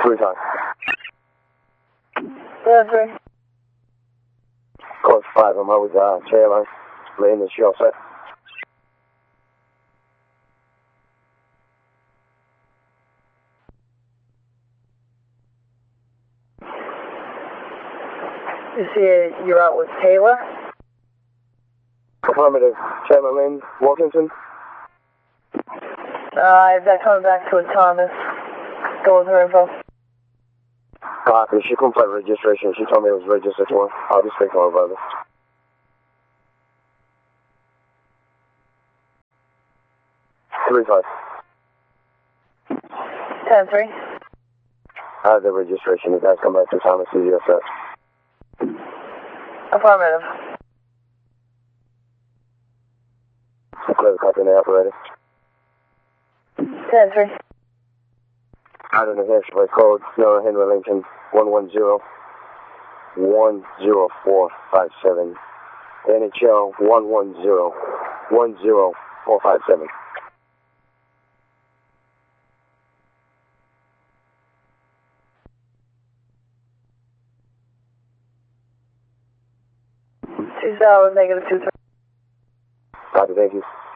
3 times. 10-3. Course 5, I'm out with trailer. Laying the shell set. You see you're out with Taylor? Affirmative. Taylor Lynn, Wilkinson. That comes back to a Thomas. Go with her info. Copy. She couldn't find registration. She told me it was registered to her. I'll just take her brother. 3-5. 10-3. I have the registration. You guys come back to Thomas CGSS. Affirmative. Clear the copy in the operator. 10-3. Out of New Hampshire by code, Nora Henry Lincoln, 110-10457. NHL 110-10457. $2 -2. Copy, thank you.